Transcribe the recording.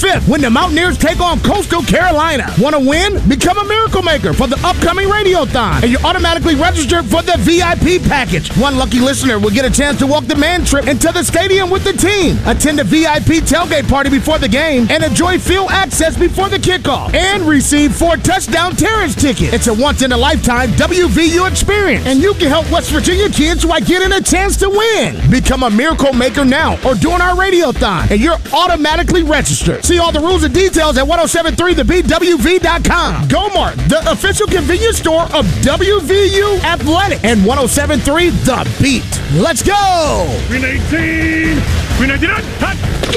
5th when the Mountaineers take on Coastal Carolina. Want to win? Become a Miracle Maker for the upcoming Radiothon, and you're automatically registered for the VIP package. One lucky listener will get a chance to walk the man trip into the stadium with the team, attend a VIP tailgate party before the game, and enjoy field access before the kickoff, and receive 4 touchdown Terrence tickets. It's a once-in-a-lifetime WVU experience, and you can help West Virginia kids by getting a chance to win. Become a Miracle Maker now or during our Radiothon, and you're automatically registered. See all the rules and details at 1073thebwv.com. Go-Mart, the official convenience store of WVU Athletic, and 1073 The Beat. Let's go! Green 18! Green 99! Hot!